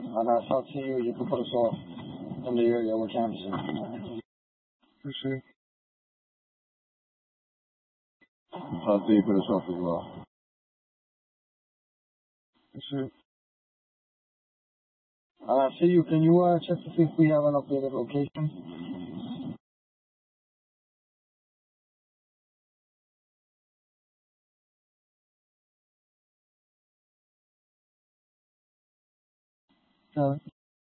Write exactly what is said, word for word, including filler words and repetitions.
And uh, so I'll see you. You can put us off in the area we're canvassing. Appreciate it. I'll see you put us off as well. Appreciate it. And I'll see you. Can you uh, check to see if we have an updated location? So